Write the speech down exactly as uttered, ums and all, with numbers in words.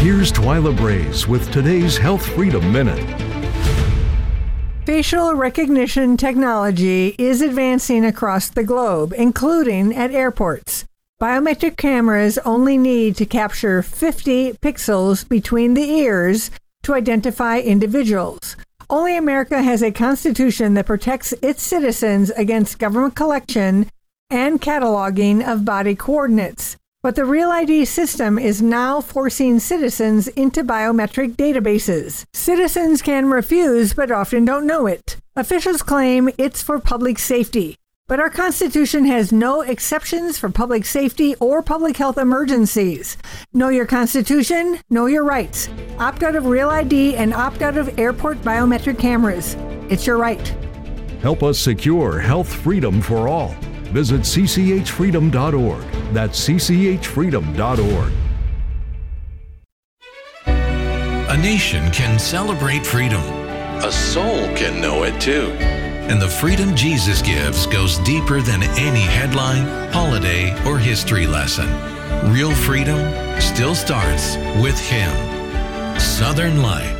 Here's Twyla Braze with today's Health Freedom Minute. Facial recognition technology is advancing across the globe, including at airports. Biometric cameras only need to capture fifty pixels between the ears to identify individuals. Only America has a constitution that protects its citizens against government collection and cataloging of body coordinates. But the Real I D system is now forcing citizens into biometric databases. Citizens can refuse, but often don't know it. Officials claim it's for public safety. But our Constitution has no exceptions for public safety or public health emergencies. Know your Constitution, know your rights. Opt out of Real I D and opt out of airport biometric cameras. It's your right. Help us secure health freedom for all. Visit c c h freedom dot org. That's c c h freedom dot org. A nation can celebrate freedom. A soul can know it too. And the freedom Jesus gives goes deeper than any headline, holiday, or history lesson. Real freedom still starts with Him. Southern Light.